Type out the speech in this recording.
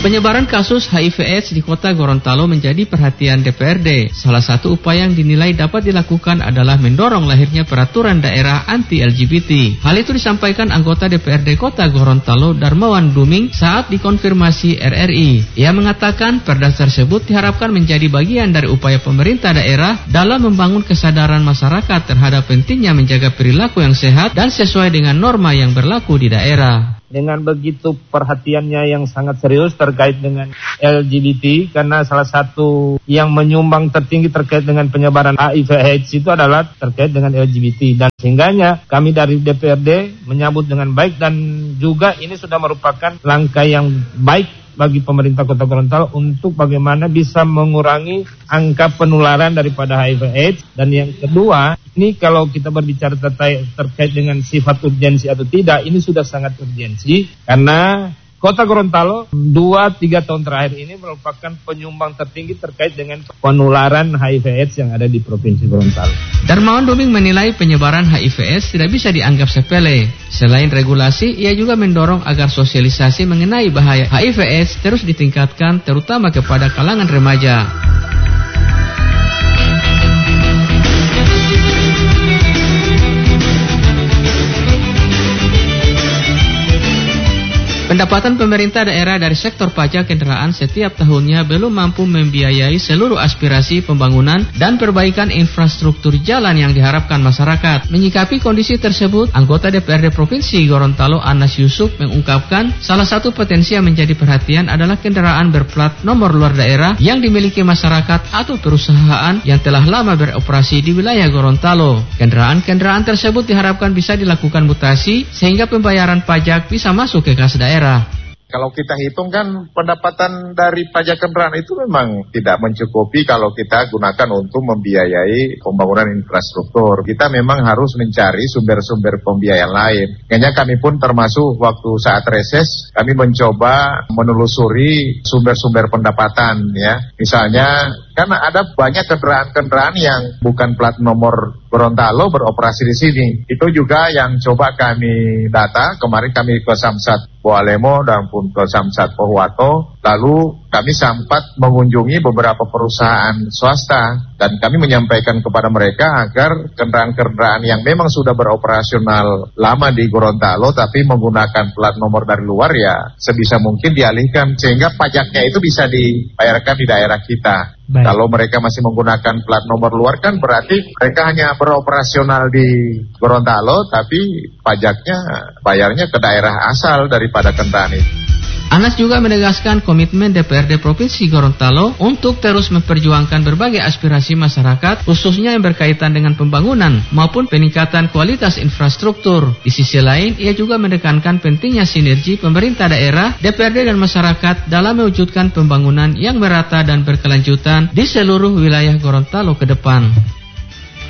Penyebaran kasus HIV/AIDS di kota Gorontalo menjadi perhatian DPRD. Salah satu upaya yang dinilai dapat dilakukan adalah mendorong lahirnya peraturan daerah anti-LGBT. Hal itu disampaikan anggota DPRD Kota Gorontalo Darmawan Duming saat dikonfirmasi RRI. Ia mengatakan perda tersebut diharapkan menjadi bagian dari upaya pemerintah daerah dalam membangun kesadaran masyarakat terhadap pentingnya menjaga perilaku yang sehat dan sesuai dengan norma yang berlaku di daerah. Dengan begitu perhatiannya yang sangat serius terkait dengan LGBT, karena salah satu yang menyumbang tertinggi terkait dengan penyebaran HIV/AIDS itu adalah terkait dengan LGBT, dan sehingganya kami dari DPRD menyambut dengan baik, dan juga ini sudah merupakan langkah yang baik bagi pemerintah Kota Gorontalo untuk bagaimana bisa mengurangi angka penularan daripada HIV/AIDS. Dan yang kedua, ini kalau kita berbicara terkait dengan sifat urgensi atau tidak, ini sudah sangat urgensi karena Kota Gorontalo 2-3 tahun terakhir ini merupakan penyumbang tertinggi terkait dengan penularan HIV/AIDS yang ada di Provinsi Gorontalo. Darmawan Duming menilai penyebaran HIV/AIDS tidak bisa dianggap sepele. Selain regulasi, ia juga mendorong agar sosialisasi mengenai bahaya HIV/AIDS terus ditingkatkan terutama kepada kalangan remaja. Pendapatan pemerintah daerah dari sektor pajak kendaraan setiap tahunnya belum mampu membiayai seluruh aspirasi pembangunan dan perbaikan infrastruktur jalan yang diharapkan masyarakat. Menyikapi kondisi tersebut, anggota DPRD Provinsi Gorontalo Anas Yusuf mengungkapkan salah satu potensi yang menjadi perhatian adalah kendaraan berplat nomor luar daerah yang dimiliki masyarakat atau perusahaan yang telah lama beroperasi di wilayah Gorontalo. Kendaraan-kendaraan tersebut diharapkan bisa dilakukan mutasi sehingga pembayaran pajak bisa masuk ke kas daerah. Kalau kita hitung kan pendapatan dari pajak kendaraan itu memang tidak mencukupi kalau kita gunakan untuk membiayai pembangunan infrastruktur. Kita memang harus mencari sumber-sumber pembiayaan lain. Makanya kami pun termasuk waktu saat reses, kami mencoba menelusuri sumber-sumber pendapatan ya. Misalnya kan ada banyak kendaraan-kendaraan yang bukan plat nomor Gorontalo beroperasi di sini. Itu juga yang coba kami data. Kemarin kami ke Samsat Boalemo dan pun ke Samsat Pohuwato. Lalu kami sempat mengunjungi beberapa perusahaan swasta dan kami menyampaikan kepada mereka agar kendaraan-kendaraan yang memang sudah beroperasional lama di Gorontalo tapi menggunakan plat nomor dari luar ya sebisa mungkin dialihkan sehingga pajaknya itu bisa dibayarkan di daerah kita. Baik. Kalau mereka masih menggunakan plat nomor luar kan berarti mereka hanya beroperasional di Gorontalo tapi pajaknya bayarnya ke daerah asal daripada kendaraan itu. Anas juga menegaskan komitmen DPRD Provinsi Gorontalo untuk terus memperjuangkan berbagai aspirasi masyarakat, khususnya yang berkaitan dengan pembangunan maupun peningkatan kualitas infrastruktur. Di sisi lain, ia juga menekankan pentingnya sinergi pemerintah daerah, DPRD dan masyarakat dalam mewujudkan pembangunan yang merata dan berkelanjutan di seluruh wilayah Gorontalo ke depan.